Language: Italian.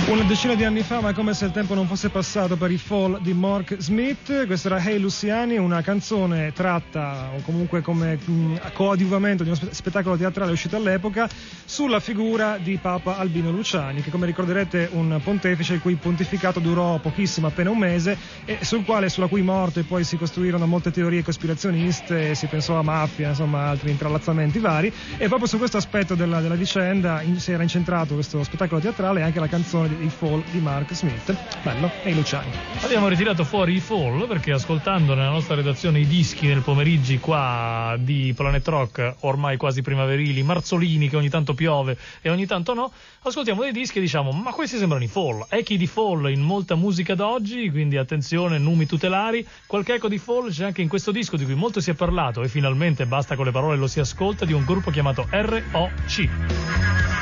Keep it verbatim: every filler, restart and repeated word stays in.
Una decina di anni fa, ma come se il tempo non fosse passato, per i Fall di Mark Smith. Questa era Hey Luciani, una canzone tratta o comunque come mh, coadiuvamento di uno spe- spettacolo teatrale uscito all'epoca sulla figura di Papa Albino Luciani, che come ricorderete un pontefice il cui pontificato durò pochissimo, appena un mese, e sul quale, sulla cui morte poi si costruirono molte teorie cospirazioniste, si pensò a mafia, insomma altri intrallazzamenti vari, e proprio su questo aspetto della, della vicenda in, si era incentrato questo spettacolo teatrale e anche la canzone di i Fall di Mark Smith. Bello, e i Luciani. Abbiamo ritirato fuori i Fall perché, ascoltando nella nostra redazione i dischi nel pomeriggio qua di Planet Rock, ormai quasi primaverili, marzolini, che ogni tanto piove e ogni tanto no, ascoltiamo dei dischi e diciamo: ma questi sembrano i Fall. Echi di Fall in molta musica d'oggi, quindi attenzione, numi tutelari. Qualche eco di Fall c'è anche in questo disco di cui molto si è parlato, e finalmente basta con le parole, lo si ascolta, di un gruppo chiamato R O C.